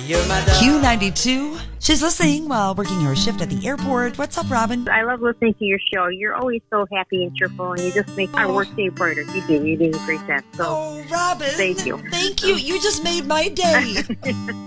Q92. She's listening while working her shift at the airport. What's up, Robin? I love listening to your show. You're always so happy and cheerful, and you just make our workday brighter. You do. You do a great job. So, Oh, Robin. thank you. Thank you. You just made my day.